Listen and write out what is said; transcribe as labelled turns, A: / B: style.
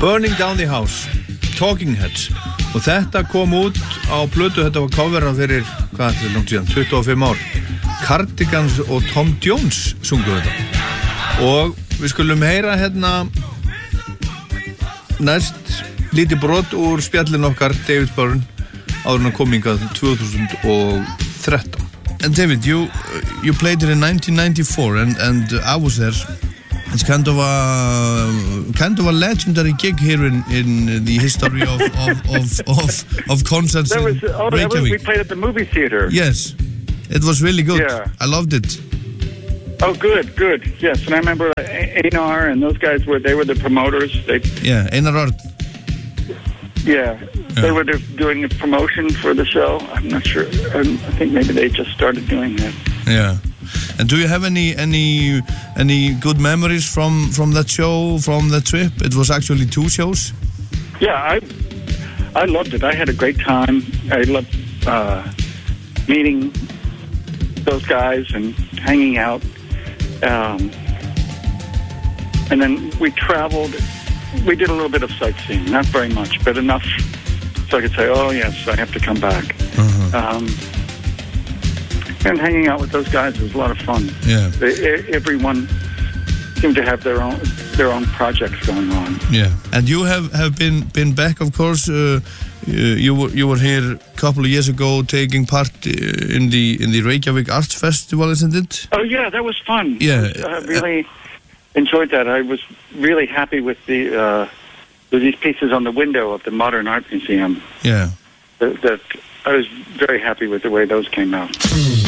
A: Burning Down the House, Talking Heads. Og þetta kom út á plötu, þetta var coverað fyrir, hvað er þetta langt síðan, 25 ár. Cardigans og Tom Jones sungu þetta. Og við skulum heyra hérna næst lítið brot úr spjallin okkar David Byrne áður en hann kom hingað 2013. And David, you played it in 1994 and I was there. It's kind of a legendary gig here in the history of concerts in Reykjavik.
B: We played at the movie theater.
A: Yes, it was really good.
B: Yeah.
A: I loved it.
B: Oh, good. Yes, and I remember Einar and those guys were the promoters.
A: Einar Ard.
B: Yeah, they were doing the promotion for the show. I'm not sure. I think maybe they just started doing that.
A: Yeah. And do you have any good memories from that show, from that trip? It was actually 2 shows.
B: Yeah, I loved it. I had a great time. I loved meeting those guys and hanging out. And then we traveled. We did a little bit of sightseeing, not very much, but enough so I could say, oh yes, I have to come back. And hanging out with those guys was a lot of fun.
A: Yeah.
B: Everyone seemed to have their own projects going on.
A: Yeah. And you have been back, of course. You were here a couple of years ago taking part in the Reykjavik Arts Festival, isn't it?
B: Oh yeah, that was fun.
A: Yeah.
B: I really enjoyed that. I was really happy with these pieces on the window of the Modern Art Museum.
A: Yeah.
B: That I was very happy with the way those came out.